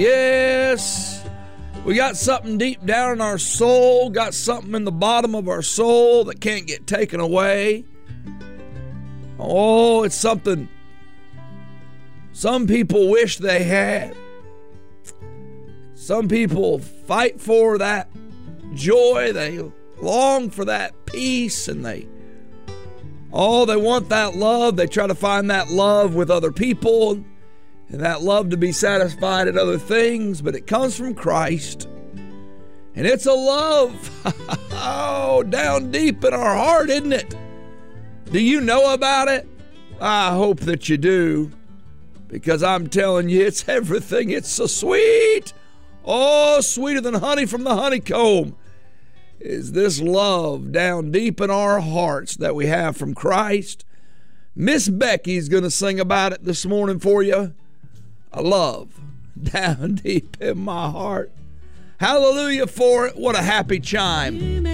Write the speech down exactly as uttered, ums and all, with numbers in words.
Yes, we got something deep down in our soul, got something in the bottom of our soul that can't get taken away. Oh, it's something some people wish they had. Some people fight for that joy, they long for that peace, and they, oh, they want that love. They try to find that love with other people, and that love to be satisfied in other things, but it comes from Christ. And it's a love, oh, down deep in our heart, isn't it? Do you know about it? I hope that you do, because I'm telling you, it's everything. It's so sweet. Oh, sweeter than honey from the honeycomb is this love down deep in our hearts that we have from Christ. Miss Becky's going to sing about it this morning for you. A love down deep in my heart. Hallelujah for it. What a happy chime.